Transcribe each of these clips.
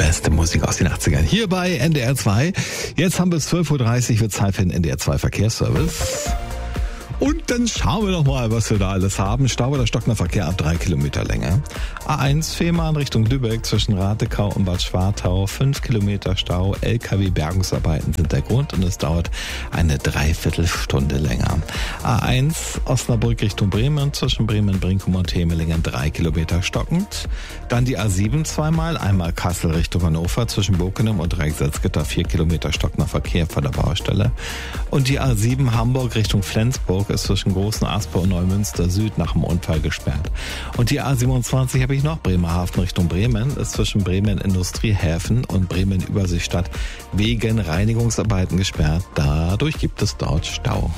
beste Musik aus den 80ern. Hier bei NDR 2. Jetzt haben wir es 12.30 Uhr, wird Zeit für den NDR 2 Verkehrsservice. Und dann schauen wir doch mal, was wir da alles haben. Stau oder stockender Verkehr ab 3 Kilometer Länge. A1 Fehmarn Richtung Lübeck zwischen Ratekau und Bad Schwartau. 5 Kilometer Stau. LKW-Bergungsarbeiten sind der Grund und es dauert eine Dreiviertelstunde länger. A1 Osnabrück Richtung Bremen zwischen Bremen-Brinkum und Hemelingen 3 Kilometer stockend. Dann die A7 zweimal. Einmal Kassel Richtung Hannover zwischen Bokenem und Reichselzgitter 4 Kilometer stockender Verkehr vor der Baustelle. Und die A7 Hamburg Richtung Flensburg ist zwischen Großen Asper und Neumünster Süd nach dem Unfall gesperrt. Und die A27 habe ich noch, Bremerhaven Richtung Bremen, ist zwischen Bremen Industriehäfen und Bremen Überseestadt wegen Reinigungsarbeiten gesperrt. Dadurch gibt es dort Stau.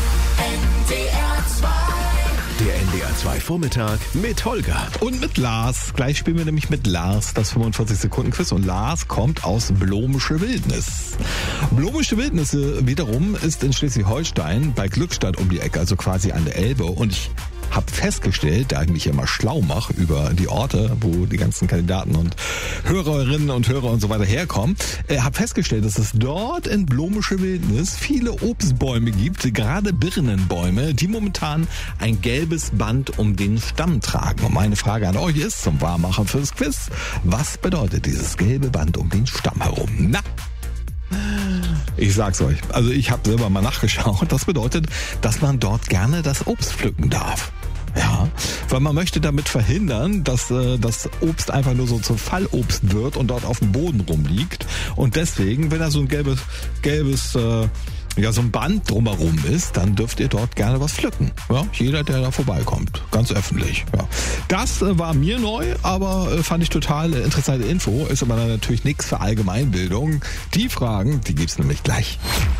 Der NDR 2 Vormittag mit Holger. Und mit Lars. Gleich spielen wir nämlich mit Lars das 45-Sekunden-Quiz. Und Lars kommt aus Blomische Wildnis. Blomische Wildnis wiederum ist in Schleswig-Holstein bei Glückstadt um die Ecke, also quasi an der Elbe. Und ich habe festgestellt, da ich mich immer schlau mache über die Orte, wo die ganzen Kandidaten und Hörerinnen und Hörer und so weiter herkommen, habe festgestellt, dass es dort in Blomische Wildnis viele Obstbäume gibt, gerade Birnenbäume, die momentan ein gelbes Band um den Stamm tragen. Und meine Frage an euch ist, zum Warmmachen fürs Quiz, was bedeutet dieses gelbe Band um den Stamm herum? Na? Ich sag's euch. Also ich habe selber mal nachgeschaut. Das bedeutet, dass man dort gerne das Obst pflücken darf. Ja, weil man möchte damit verhindern, dass das Obst einfach nur so zum Fallobst wird und dort auf dem Boden rumliegt. Und deswegen, wenn da so ein gelbes so ein Band drumherum ist, dann dürft ihr dort gerne was pflücken. Ja, jeder, der da vorbeikommt. Ganz öffentlich. Ja. Das war mir neu, aber fand ich total interessante Info. Ist aber dann natürlich nichts für Allgemeinbildung. Die Fragen, die gibt's nämlich gleich.